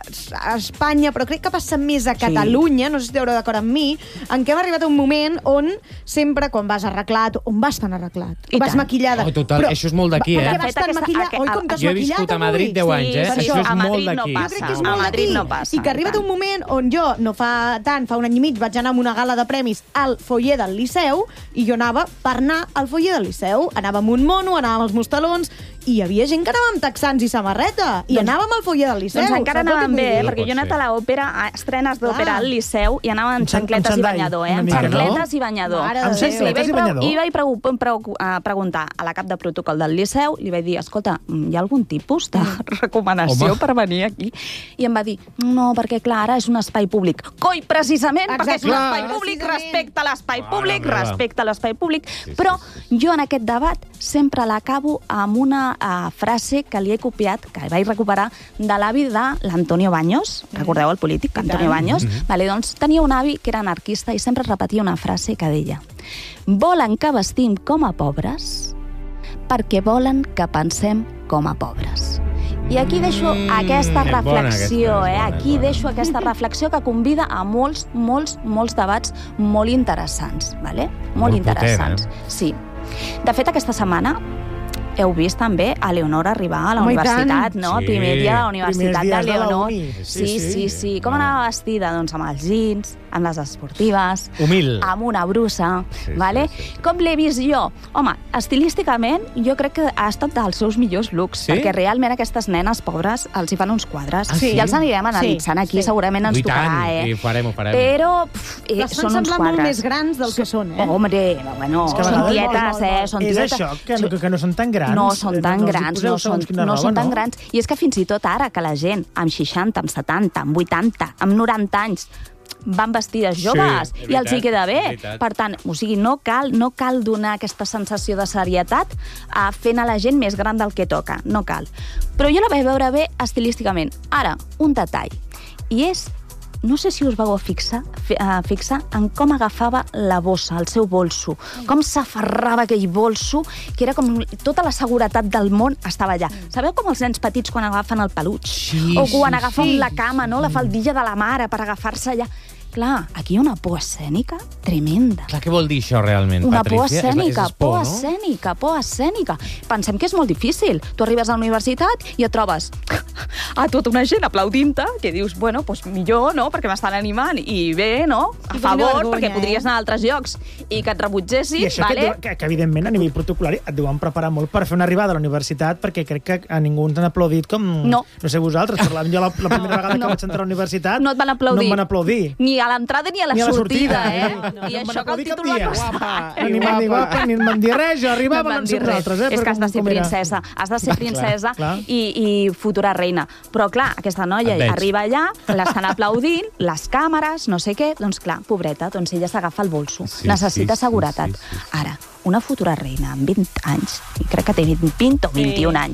a Espanya, però crec que passa més a Catalunya, no sé si esteu d'acord amb mi, en què hem arribat a un moment on sempre, quan vas arreglat, on vas tan arreglat, I vas tant. maquillada... Oh, total, això és molt d'aquí, per eh? què De vas fet, tan aquesta- maquillada? aqu- Oi, com t'has Jo he viscut maquillat a Madrid avui? deu anys, eh? Sí, Això sí, és a molt Madrid no d'aquí. passa. Jo crec que és A molt Madrid d'aquí. no passa, I que ha arribat i tant. un moment on jo no fa tant, fa un any i mig, vaig anar a una gala de premis al foyer del Liceu i jo anava per anar al foyer del Liceu. Anava amb un mono, anava amb els mostalons i hi havia gent que anava amb texans i samarreta i Doncs- anàvem al foyer del Liceu. Doncs encara Saps el que anàvem vull bé, eh? dir? perquè jo he anat a l'òpera, a estrenes d'òpera Clar. al Liceu, i anava Amb amb xan- xancletes amb i xandall, banyador, eh? una Amb mica, no? xancletes i banyador. Mare de Amb Déu. xancletes I i vaig, banyador? I vaig pregu pregu eh, preguntar a la cap de protocol del Liceu, li vaig dir, escolta, hi ha algun tipus de recomanació Home. per venir aquí? I em va dir, no, perquè clar, ara és un espai públic. Coi, precisament, Exacte. perquè és un Clar. espai públic, Precisament. respecta l'espai Mare públic, meva. respecta l'espai públic. Sí, sí, Però sí, jo en aquest debat sempre l'acabo amb una uh, frase que li he copiat, que vaig recuperar, de l'avi de l'Antonio Baños. Recordeu el polític, Antonio Baños? Vale, doncs tenia un avi que era anarquista i sempre repetia una frase que deia: volen que vestim com a pobres perquè volen que pensem com a pobres. I aquí deixo Mm, aquesta és bona reflexió, aquesta, és eh? bona, Aquí és bona. deixo aquesta reflexió que convida a molts, molts, molts debats molt interessants, vale? Molt, Molt interessants. potent, Sí. De fet, aquesta setmana heu vist també a Leonor arribar a la Home, i universitat, tant. no? Sí. Primer dia de la Primers universitat dies de de la Leonor. uni. Sí, Sí, sí, sí. sí. sí. Com anava vestida? Doncs amb els jeans, amb les esportives, Humil. amb una brusa, Sí, vale? sí, sí, sí. Com l'he vist jo? Home, estilísticament, jo crec que ha estat dels seus millors looks, Sí? perquè realment aquestes nenes pobres els hi fan uns quadres. Ah, sí? I els anirem analitzant Sí, aquí, sí. segurament ens I tant, tocarà, eh? i ho farem, ho farem. Però pff, eh, Les fan són uns semblar molt quadres. més grans del que són, eh? Oh, hombre, bueno, És que a són vegades- tietes, molt, molt, eh? molt. Són És tietes. això, que, que, que no són tan grans. No són tan els hi grans, poseu no són, segons quina no roba, són tan grans. I és que fins i tot ara, que la gent amb seixanta, amb setanta, amb vuitanta, amb noranta anys, van vestides Sí, joves és i els hi veritat, queda és bé. veritat. Per tant, o sigui, no cal, no cal donar aquesta sensació de serietat a fent a la gent més gran del que toca. No cal. Però jo la vaig veure bé estilísticament. Ara, un detall. I és... No sé si us vau fixar, fi- eh, fixar en com agafava la bossa, el seu bolso, com s'aferrava aquell bolso, que era com tota la seguretat del món estava allà. Sabeu com els nens petits quan agafen el peluig? Sí, o quan sí, agafen sí. la cama, no? La faldilla de la mare per agafar-se allà. Clar, aquí hi ha una por escènica tremenda. Clar, què vol dir això realment, Una por Patrícia? És- escènica, és por no? escènica, por escènica. Pensem que és molt difícil. Tu arribes a la universitat i et trobes a tota una gent aplaudint-te, que dius, bueno, doncs millor, no?, perquè m'estan animant, i bé, no?, a I quina favor, vergonya, perquè eh? podries anar a altres llocs i que et rebutgessin, I això vale? que, que, que, evidentment, a nivell protocolari et deuen preparar molt per fer una arribada a la universitat, perquè crec que a ningú ens han aplaudit com... No. No sé vosaltres, parlàvem jo la, la primera vegada No. que vaig entrar a la universitat... No et van aplaudir. No em van aplaudir. Ni a l'entrada ni a la, Ni a la sortida, sortida, eh? eh? No I em van això que el aplaudir cap títol va dia. costar. Guapa. Ni em van dir guapa, ni em van dir res, jo arribava, No no em van dir amb res. altres, eh? És per que has de com- ser com era. princesa, has de ser princesa clar. i, i futura reina. Però, clar, aquesta noia Et veig. arriba allà, l'estan aplaudint, les càmeres, no sé què, doncs clar, pobreta, doncs ella s'agafa el bolso. Sí, Necessita sí, sí, seguretat. sí, sí, sí. Ara, una futura reina amb vint anys, i crec que té vint o vint i un anys,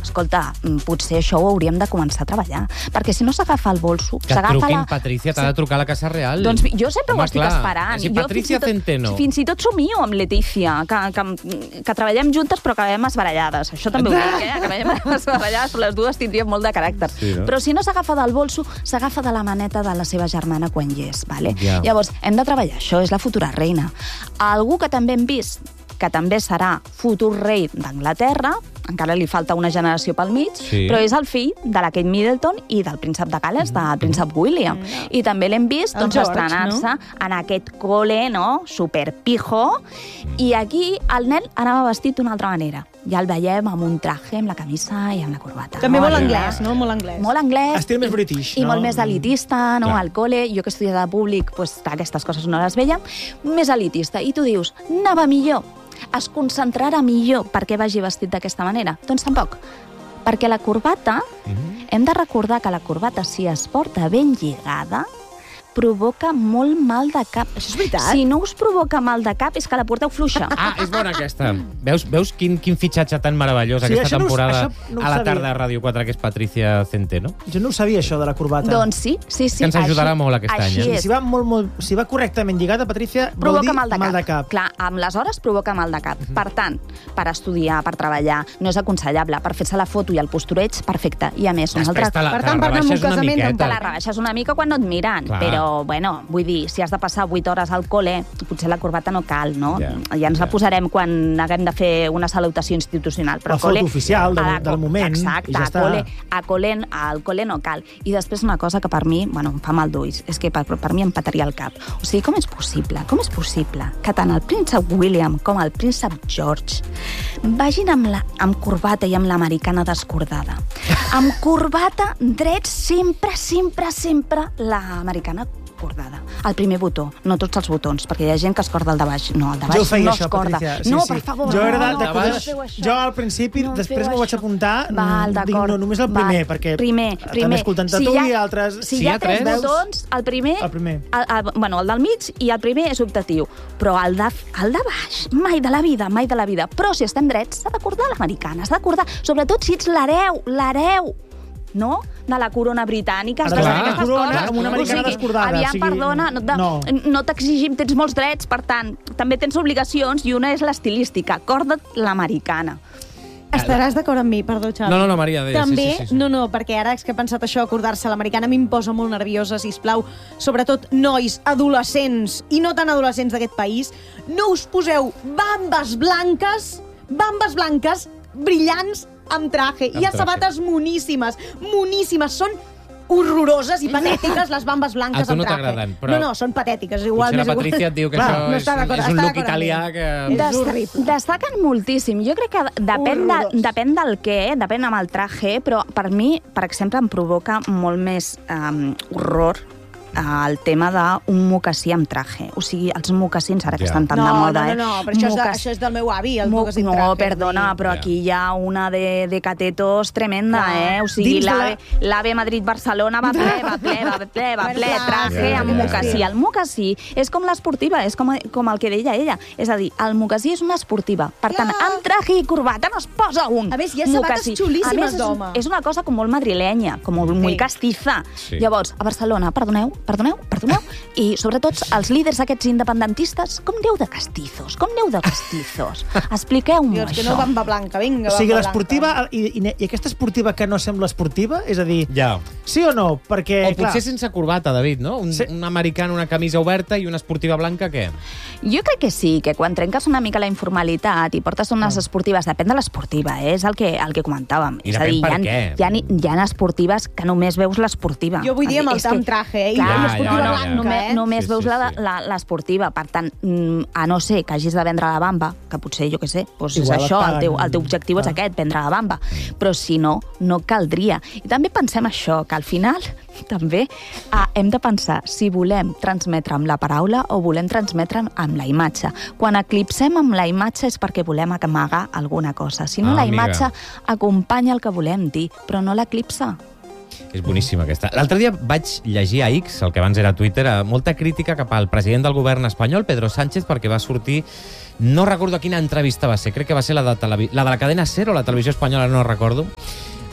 escolta, potser això ho hauríem de començar a treballar, perquè si no s'agafa el bolso, Que et s'agafa truquin, la... Patricia, t'ha de trucar a la Casa Real. Doncs jo sempre Home, ho estic clar. esperant. Si Jo Patricia fins i tot- Centeno. Fins i tot somio amb Letícia, que, que, que treballem juntes però acabem esbarallades. Això també ho dic, eh? Acabem esbarallades, però les dues tindrien molt de caràcter. Sí, no? Però si no s'agafa del bolso, s'agafa de la maneta de la seva germana quan hi és. Vale? Ja. Llavors, hem de treballar això, és la futura reina. Algú que també hem vist que també serà futur rei d'Anglaterra, encara li falta una generació pel mig, Sí. però és el fill de la Kate Middleton i del príncep de Gales, del príncep William. I també l'hem vist El doncs, George, estrenar-se en aquest cole, no?, superpijo, i aquí el nen anava vestit d'una altra manera. Ja el veiem amb un traje, amb la camisa i amb la corbata. També molt no? anglès, no? Molt anglès. Molt anglès. Estil més british, I no? molt més elitista, no? Clar. Al cole, jo que he estudiat a públic, pues, aquestes coses no les veia, més elitista. I tu dius, anava millor, es concentrarà millor perquè vagi vestit d'aquesta manera? Doncs tampoc. Perquè la corbata, Mhm. hem de recordar que la corbata, si es porta ben lligada, provoca molt mal de cap. Això és veritat? Si no us provoca mal de cap, és que la porteu fluixa. Ah, és bona aquesta. Veus, veus quin, quin fitxatge tan meravellós Sí, aquesta això no ho- temporada això no ho a la sabia. tarda de Ràdio quatre, que és Patricia Centeno? Jo no ho sabia, això de la corbata. Doncs sí, sí, sí. Que ens ajudarà així- molt aquest any, així eh? és. Si va, molt, molt, si va correctament lligada, Patricia, vol Provoca dir mal de cap. mal de cap. Clar, amb les hores provoca mal de cap. Per tant, per estudiar, per treballar, no és aconsellable. Per fer-se la foto i el postureig, perfecte. I a més, una Després altra... te la, Per te tant, la per anar a un rebaixes una casament, miqueta. Te la rebaixes una mica quan no et miren, Clar. però, bueno, vull dir, si has de passar vuit hores al col·le, potser la corbata no cal, no? Ja, Ja ens la ja. posarem quan haguem de fer una salutació institucional. Però La al col·le- foto oficial del- a la- del moment, Exacte, i ja a està. col·le, a col·le, al col·le no cal. I després una cosa que per mi, bueno, em fa mal d'ulls, és que per, per mi em petaria el cap. O sigui, com és possible, com és possible que tant el príncep William com el príncep George vagin amb, la, amb corbata i amb l'americana descordada? Amb corbata drets sempre, sempre, sempre l'americana cordada. El primer botó, no tots els botons, perquè hi ha gent que es corda el de baix. No, el de baix Jo ho feia, no això, es corda. Patricia. Sí, no, sí. per favor, Jo no, era de, no, de no, coses- no feu això. Jo al principi, No després feu m'ho vaig això. apuntar, Val, mm, dic, d'acord. no, només el primer, Val. perquè primer, també primer. escoltant-te Si tu hi ha- i altres... Si Sí, hi hi ha ha tres tres. botons, el primer... El primer. El, el, bueno, el del mig i el primer és optatiu. Però el de, el de baix, mai de la vida, mai de la vida. Però si estem drets, s'ha d'acordar l'americana, s'ha d'acordar, sobretot si ets l'hereu, l'hereu, no?, de la corona britànica. Ara Has de clar. saber aquestes Corona coses. amb una americana O sigui, descordada, Aviam, o sigui, perdona, no, te- no. no t'exigim, tens molts drets, per tant, també tens obligacions i una és l'estilística. Acorda't l'americana. Estaràs d'acord amb mi, perdó, Xavi. No, no, no, Maria, deia, També, sí, sí, sí, sí. no, no, perquè ara és que he pensat això, acordar-se l'americana, a mi em posa molt nerviosa, sisplau. Sobretot nois, adolescents i no tan adolescents d'aquest país, no us poseu bambes blanques, bambes blanques brillants amb traje. Amb Hi ha traje. sabates moníssimes, moníssimes. Són horroroses i patètiques, les bambes blanques A tu no amb traje. t'agraden, però- No, no, són patètiques. Igual, Potser la m'és igual. Patricia et diu que Clar, això no és, està d'acord, és un està look d'acord amb italià mi. que... És Des- horrible. Destaquen moltíssim. Jo crec que depèn, de, Horrorós. depèn del què, depèn amb el traje, però per mi, per exemple, em provoca molt més um, horror uh, el tema d'un mocassí amb traje. O sigui, els mocassins, ara que Ja. estan tan no, de moda, no, eh? no, no, però això, és de, Mocas- això és del meu avi, el Mo- mocasín no, traje. perdona, però Ja. aquí hi ha una de, de catetos tremenda, Clar. eh? O sigui, Dins de la- l'AVE l'AVE Madrid-Barcelona va ple, va ple, va ple, va Bueno, ple, clar, traje sí, amb sí, mocassí. sí. El mocassí és com l'esportiva, és com, com el que deia ella. És a dir, el mocassí és una esportiva. Per tant, Clar. amb traje i corbata no es posa un A més, hi ha sabates mocassí. xulíssimes A més, és, d'home. és una cosa com molt madrilenya, com molt, molt castiza. Sí. Llavors, a Barcelona, perdoneu, perdoneu, perdoneu, i sobretot els líders aquests independentistes, com aneu de castizos? Com aneu de castizos? Expliqueu-m'ho, Dius que això. no bamba blanca, vinga, O sigui, bamba l'esportiva, i, i, i aquesta esportiva que no sembla esportiva, és a dir, Ja. sí o no? Perquè, O potser sense corbata, David, no? Un, Sí. un americà, una camisa oberta i una esportiva blanca, què? Jo crec que sí, que quan trenques una mica la informalitat i portes unes esportives, depèn de l'esportiva, eh? És el que, el que comentàvem. I és a depèn dir, per hi ha, què. Hi ha, hi ha esportives que només veus l'esportiva. Jo vull dir amb el És que- amb traje, eh? I Clar, amb Ja, l'esportiva ja, ja, blanca, ja. només, eh? només Sí, veus sí, la- sí. la- l'esportiva. Per tant, mm, a no ser que hagis de vendre la bamba, que potser, jo què sé, doncs és Igual et això, el paguen. teu, el teu objectiu és Ah. aquest, vendre la bamba. Però si no, no caldria. I també pensem això, que al final també ah, hem de pensar si volem transmetre amb la paraula o volem transmetre amb la imatge. Quan eclipsem amb la imatge és perquè volem amagar alguna cosa. Si no, Ah, la amiga. imatge acompanya el que volem dir, però no l'eclipsa. És boníssima aquesta. L'altre dia vaig llegir a X, el que abans era Twitter, eh, molta crítica cap al president del govern espanyol, Pedro Sánchez, perquè va sortir... No recordo quina entrevista va ser, crec que va ser la de, televi... la de la cadena SER o la televisió espanyola, no recordo,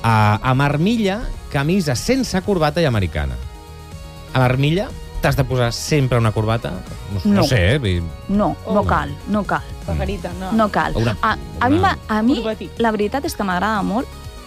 Uh, amb armilla, camisa sense corbata i americana. Amb armilla t'has de posar sempre una corbata? No, no. no sé, eh? No, no Oh. cal, no cal. Pajarita, no. No cal. Una- A, a mi, una- a mi Corbatí. la veritat és que m'agrada molt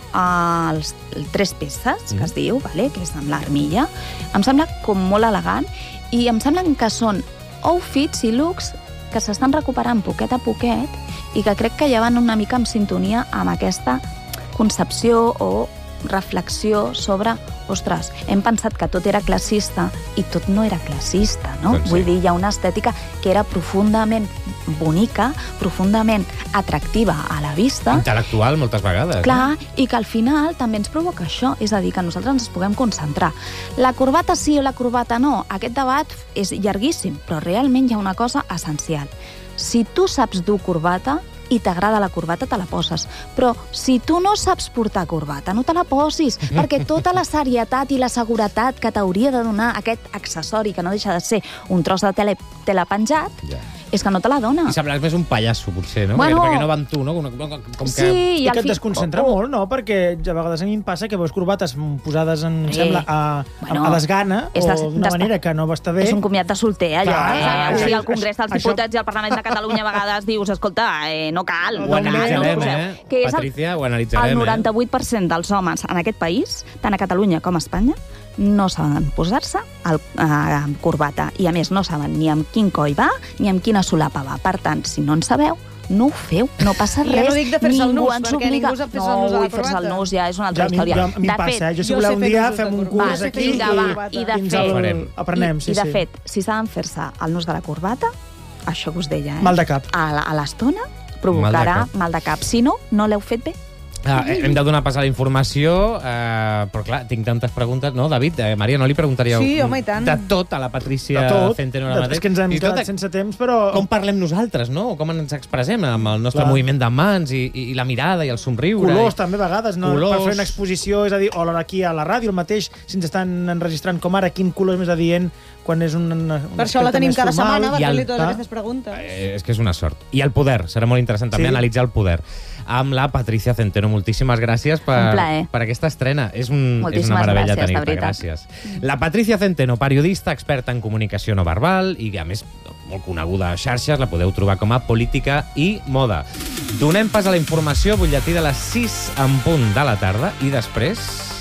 uh, els, els tres peces, que es diu, vale? Que és amb l'armilla. Em sembla com molt elegant i em semblen que són outfits i looks que s'estan recuperant poquet a poquet i que crec que ja van una mica en sintonia amb aquesta concepció o reflexió sobre, ostres, hem pensat que tot era classista i tot no era classista, no? Doncs sí. Vull dir, hi ha una estètica que era profundament bonica, profundament atractiva a la vista, Intel·lectual, moltes vegades. clar, i que al final també ens provoca això, és a dir, que nosaltres ens puguem concentrar. La corbata sí o la corbata no, aquest debat és llarguíssim, però realment hi ha una cosa essencial. Si tu saps dur corbata i t'agrada la corbata, te la poses. Però si tu no saps portar corbata, no te la posis, perquè tota la serietat i la seguretat que t'hauria de donar aquest accessori, que no deixa de ser un tros de tele, tele penjat, Ja. és que no te la dona. I semblàs més un pallasso, potser, no? Bueno, perquè, perquè no va amb tu, no? Com, com, com que... Sí, i I al que et fi... desconcentra oh, oh. molt, no? Perquè a vegades a mi em passa que veus corbates posades, en, em Eh, sembla, a, bueno, a desgana és o des- d'una des- manera que no va estar bé. És un comiat de solter, allò, Clar, eh? clar, O sigui, això- al Congrés dels això- Diputats i al Parlament de Catalunya a vegades dius, escolta, eh, no cal. Ho no cal, analitzarem, no us poseu. eh? Que és el, Patricia, ho analitzarem, el noranta-vuit per cent dels homes en aquest país, tant a Catalunya com a Espanya, no saben posar-se el, eh, corbata. I, a més, no saben ni amb quin coll va ni amb quina solapa va. Per tant, si no en sabeu, no ho feu, no passa I ja res. no dic de fer-se el Ningú nus, ens perquè obliga. ningú sap fer-se no, el nus a la vull fer-se el corbata. nus, ja és una Ja, altra a mi, història. ja, a mi de em passa, fet, eh? Jo si jo voleu sé un fer dia nusos de fem un corbata. curs Va, aquí vinga, i, va, i de ens fet- el Farem. aprenem. I, Sí, I, de sí. fet, si saben fer-se el nus de la corbata, això que us deia, eh? Mal de cap. A, la- a l'estona provocarà cap. mal de cap. Si no, no l'heu fet bé. Ah, hem de donar pas a la informació, eh, però clar, tinc tantes preguntes. No, David, eh, Maria, no li preguntaríeu Sí, home, i tant. de tot a la Patricia De tot. Centeno ara De- mateix? És que ens hem I tot quedat a- sense temps, però... Com parlem nosaltres, no? Com ens expressem amb el nostre Clar. moviment de mans i, i, i la mirada i el somriure. Colors, i... també, a vegades, no? Colors. Per fer una exposició, és a dir, o aquí a la ràdio, el mateix, si ens estan enregistrant com ara, quin color és més adient quan és un, un Per això la aspecte tenim més cada formal. setmana, per i el- fer-li totes Ah. aquestes preguntes. Eh, és que és una sort. I el poder, serà molt interessant també Sí. analitzar el poder. Amb la Patricia Centeno, moltíssimes gràcies per, Un plaer. per aquesta estrena. És, un, és Moltíssimes una meravella gràcies, de tenir-te. veritat. Gràcies. La Patricia Centeno, periodista, experta en comunicació no verbal i, a més, molt coneguda a xarxes, la podeu trobar com a política i moda. Donem pas a la informació, butlletí de les sis en punt de la tarda i després...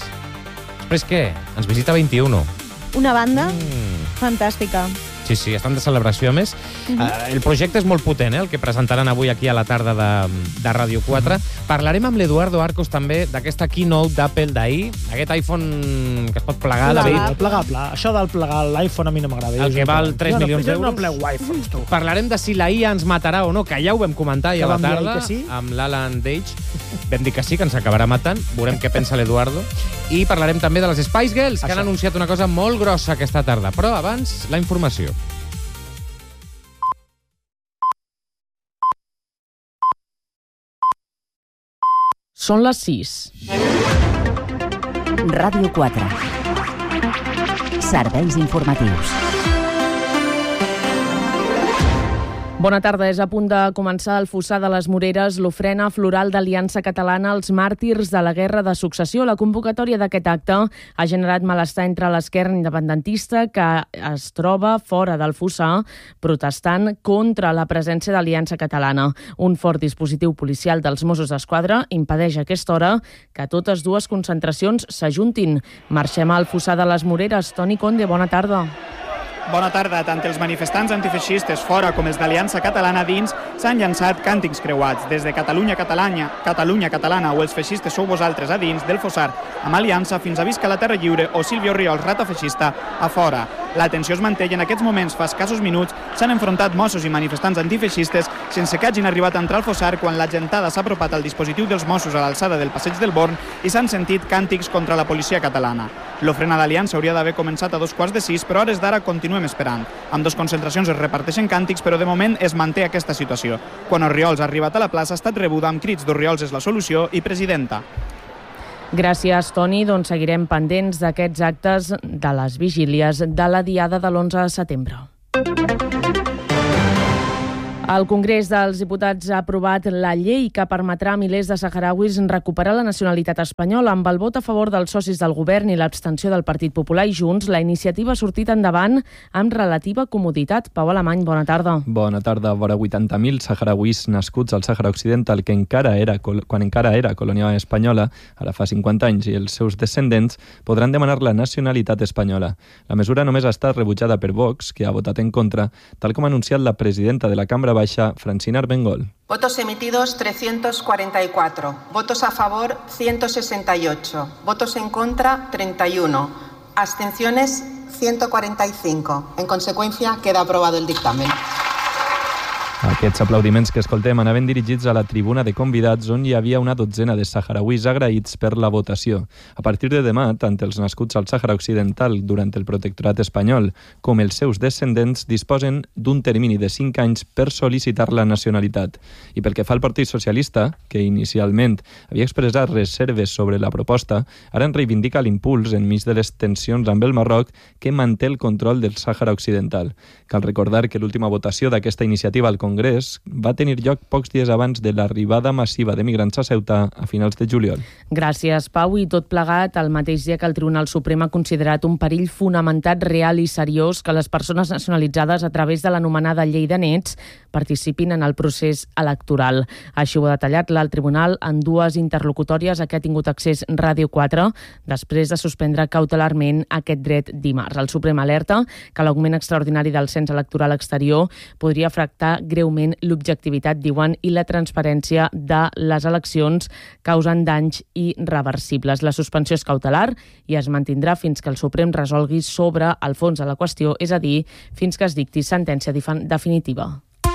Després què? Ens visita vint-i-u. Una banda Mm. fantàstica. Sí, sí, estan de celebració. A més, uh -huh. eh, el projecte és molt potent, eh, el que presentaran avui aquí a la tarda de, de Ràdio quatre. Parlarem amb l'Eduardo Arcos també d'aquesta keynote d'Apple d'ahir, aquest iPhone que es pot plegar, David. El plegable. Això del plegar l'iPhone a mi no m'agrada. El Jo que jo val no- tres jo no- milions Jo no d'euros. plego iPhones, tu. Parlarem de si la I A ens matarà o no, que ja ho vam comentar ahir Que a la vam dir tarda ahir que sí. amb l'Alan Dage. Vam dir que sí, que ens acabarà matant. Veurem què pensa l'Eduardo. I parlarem també de les Spice Girls, que Això. han anunciat una cosa molt grossa aquesta tarda. Però abans, la informació. Són les sis. Ràdio quatre. Serveis informatius. Bona tarda. És a punt de començar el Fossar de les Moreres, l'ofrena floral d'Aliança Catalana als màrtirs de la Guerra de Successió. La convocatòria d'aquest acte ha generat malestar entre l'esquerra independentista que es troba fora del Fossar protestant contra la presència d'Aliança Catalana. Un fort dispositiu policial dels Mossos d'Esquadra impedeix a aquesta hora que totes dues concentracions s'ajuntin. Marxem al Fossar de les Moreres. Toni Conde, bona tarda. Bona tarda. Tant els manifestants antifeixistes fora com els d'Aliança Catalana dins s'han llançat càntics creuats. Des de Catalunya Catalana, Catalunya Catalana o els feixistes sou vosaltres a dins del Fossar amb Aliança fins a Visca la Terra Lliure o Sílvia Orriols, rata feixista, a fora. La tensió es manté i en aquests moments, fa escassos minuts, s'han enfrontat Mossos i manifestants antifeixistes sense que hagin arribat a entrar al Fossar quan la gentada s'ha apropat al dispositiu dels Mossos a l'alçada del passeig del Born i s'han sentit càntics contra la policia catalana. L'ofrena d'Aliança hauria d'haver començat a dos quarts de sis, però a hores d'ara continuem esperant. Amb dues concentracions es reparteixen càntics, però de moment es manté aquesta situació. Quan Orriols ha arribat a la plaça ha estat rebuda amb crits d'Orriols és la solució i presidenta. Gràcies, Toni. Doncs seguirem pendents d'aquests actes de les vigílies de la diada de l'onze de setembre. El Congrés dels Diputats ha aprovat la llei que permetrà a milers de saharauis recuperar la nacionalitat espanyola. Amb el vot a favor dels socis del govern i l'abstenció del Partit Popular i Junts, la iniciativa ha sortit endavant amb relativa comoditat. Pau Alemany, bona tarda. Bona tarda. Vora vuitanta mil saharauis nascuts al Sàhara Occidental, que encara era, quan encara era colònia espanyola, ara fa cinquanta anys, i els seus descendents podran demanar la nacionalitat espanyola. La mesura només ha estat rebutjada per Vox, que ha votat en contra, tal com ha anunciat la presidenta de la Cambra Baixa, Francina Armengol. Votos emitidos trescientos cuarenta y cuatro, votos a favor ciento sesenta y ocho, votos en contra treinta y uno, abstenciones ciento cuarenta y cinco. En consecuencia, queda aprobado el dictamen. Aquests aplaudiments que escoltem anaven dirigits a la tribuna de convidats, on hi havia una dotzena de saharauis agraïts per la votació. A partir de demà, tant els nascuts al Sàhara Occidental durant el protectorat espanyol com els seus descendents disposen d'un termini de cinc anys per sol·licitar la nacionalitat. I pel que fa al Partit Socialista, que inicialment havia expressat reserves sobre la proposta, ara en reivindica l'impuls enmig de les tensions amb el Marroc, que manté el control del Sàhara Occidental. Cal recordar que l'última votació d'aquesta iniciativa al Congrés va tenir lloc pocs dies abans de l'arribada massiva de migrants a Ceuta a finals de juliol. Gràcies, Pau. I tot plegat el mateix dia que el Tribunal Suprem ha considerat un perill fonamentat, real i seriós que les persones nacionalitzades a través de l'anomenada llei de nets participin en el procés electoral. Així ho ha detallat l'alt tribunal en dues interlocutòries a què ha tingut accés Ràdio quatre, després de suspendre cautelarment aquest dret dimarts. El Suprem alerta que l'augment extraordinari del cens electoral exterior podria afectar greument l'objectivitat, diuen, i la transparència de les eleccions, causant danys irreversibles. La suspensió és cautelar i es mantindrà fins que el Suprem resolgui sobre el fons de la qüestió, és a dir, fins que es dicti sentència definitiva.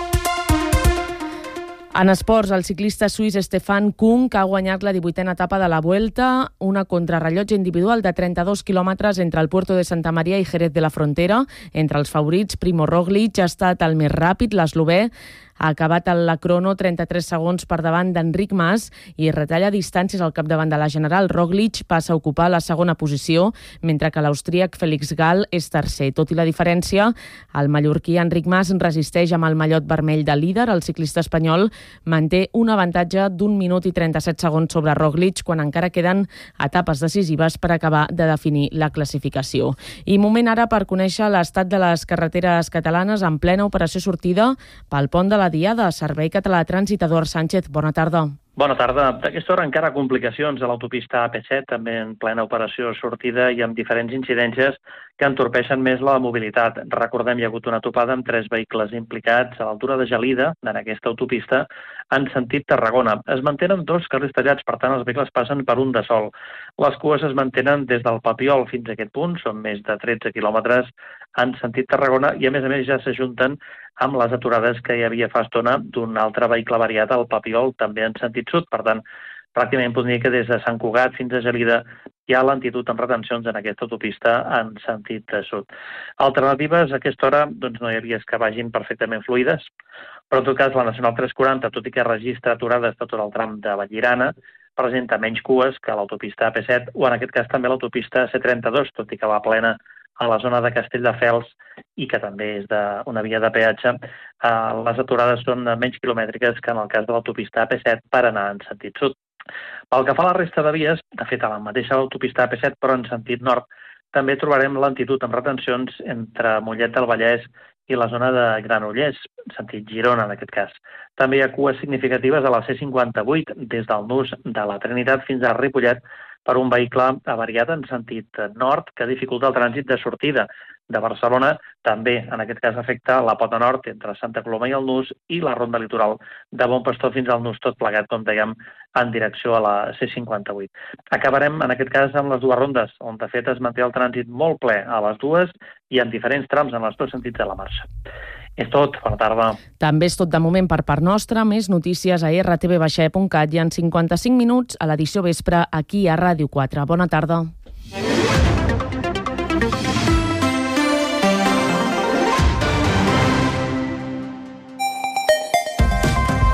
En esports, el ciclista suís Stefan Kung ha guanyat la divuitena etapa de la Vuelta, una contrarrellotge individual de trenta-dos quilòmetres entre el Puerto de Santa Maria i Jerez de la Frontera. Entre els favorits, Primo Roglic ha estat el més ràpid, l'eslovè ha acabat la crono trenta-tres segons per davant d'Enric Mas i retalla distàncies al capdavant de la general. Roglic passa a ocupar la segona posició, mentre que l'austríac Félix Gall és tercer. Tot i la diferència, el mallorquí Enric Mas resisteix amb el mallot vermell de líder. El ciclista espanyol manté un avantatge d'un minut i trenta-set segons sobre Roglic, quan encara queden etapes decisives per acabar de definir la classificació. I moment ara per conèixer l'estat de les carreteres catalanes en plena operació sortida pel pont de la Diada. Servei Català de Trànsit, Eduard Sánchez, bona tarda. Bona tarda. D'aquesta hora encara complicacions a l'autopista A P set, també en plena operació sortida i amb diferents incidències que entorpeixen més la mobilitat. Recordem, hi ha hagut una topada amb tres vehicles implicats a l'altura de Gelida, en aquesta autopista, en sentit Tarragona. Es mantenen dos carrils tallats, per tant, els vehicles passen per un de sol. Les cues es mantenen des del Papiol fins a aquest punt, són més de tretze quilòmetres en sentit Tarragona, i a més a més ja s'ajunten amb les aturades que hi havia fa estona d'un altre vehicle variat al Papiol, també en sentit sud. Per tant, pràcticament podria dir que des de Sant Cugat fins a Gelida hi ha lentitud amb retencions en aquesta autopista en sentit sud. Alternatives, a aquesta hora doncs no hi ha vies que vagin perfectament fluides, però en tot cas la Nacional tres quaranta, tot i que registra aturades de tot el tram de Vallirana, presenta menys cues que l'autopista A P set o en aquest cas també l'autopista C trenta-dos, tot i que va plena a la zona de Castelldefels i que també és una via de peatge. Les aturades són menys quilomètriques que en el cas de l'autopista A P set per anar en sentit sud. Pel que fa a la resta de vies, de fet a la mateixa autopista A P set però en sentit nord, també trobarem lentitud amb retencions entre Mollet del Vallès i la zona de Granollers, sentit Girona en aquest cas. També hi ha cues significatives a la C cinquanta-vuit des del nus de la Trinitat fins a Ripollet per un vehicle avariat en sentit nord que dificulta el trànsit de sortida de Barcelona. També, en aquest cas, afecta la pota nord entre Santa Coloma i el Nus i la ronda litoral de Bon Pastor fins al Nus, tot plegat, com dèiem, en direcció a la C cinquanta-vuit. Acabarem, en aquest cas, amb les dues rondes, on de fet es manté el trànsit molt ple a les dues i en diferents trams en els dos sentits de la marxa. És tot. Bona tarda. També és tot de moment per part nostra. Més notícies a erre te ve baixa e punt cat i en cinquanta-cinc minuts a l'edició vespre aquí a Ràdio quatre. Bona tarda.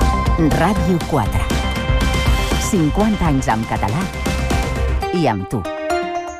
Ràdio quatre. cinquanta anys en català i amb tu.